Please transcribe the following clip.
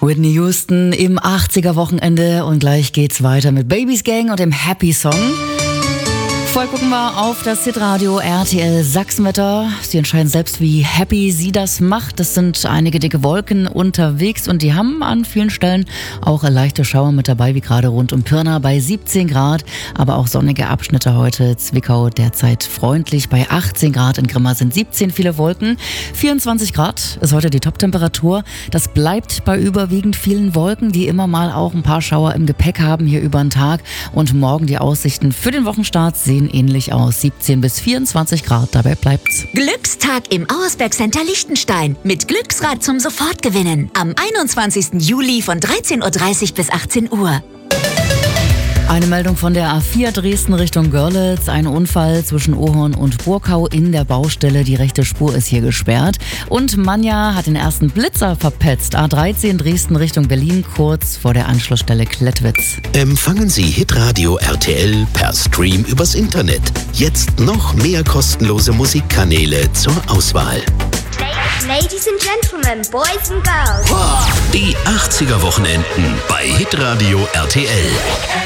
Whitney Houston im 80er-Wochenende und gleich geht's weiter mit Baby's Gang und dem Happy Song. Vorher gucken wir auf das Hitradio RTL Sachsenwetter. Sie entscheiden selbst, wie happy sie das macht. Es sind einige dicke Wolken unterwegs und die haben an vielen Stellen auch leichte Schauer mit dabei, wie gerade rund um Pirna bei 17 Grad. Aber auch sonnige Abschnitte heute. Zwickau derzeit freundlich bei 18 Grad. In Grimma sind 17 viele Wolken. 24 Grad ist heute die Toptemperatur. Das bleibt bei überwiegend vielen Wolken, die immer mal auch ein paar Schauer im Gepäck haben hier über den Tag. Und morgen die Aussichten für den Wochenstart sehen ähnlich aus. 17 bis 24 Grad, dabei bleibt's. Glückstag im Auersberg Center Liechtenstein mit Glücksrad zum Sofortgewinnen. Am 21. Juli von 13.30 Uhr bis 18 Uhr. Eine Meldung von der A4 Dresden Richtung Görlitz. Ein Unfall zwischen Ohorn und Burkau in der Baustelle. Die rechte Spur ist hier gesperrt. Und Manja hat den ersten Blitzer verpetzt. A13 Dresden Richtung Berlin, kurz vor der Anschlussstelle Klettwitz. Empfangen Sie Hitradio RTL per Stream übers Internet. Jetzt noch mehr kostenlose Musikkanäle zur Auswahl. Ladies and Gentlemen, Boys and Girls. Die 80er Wochenenden bei Hitradio RTL.